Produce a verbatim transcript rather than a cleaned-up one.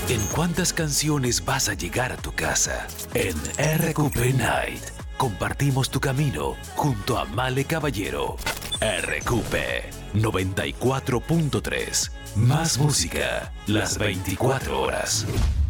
¿En cuántas canciones vas a llegar a tu casa? En R Q P Night compartimos tu camino junto a Male Caballero. R Q P noventa y cuatro punto tres. Más música las veinticuatro horas.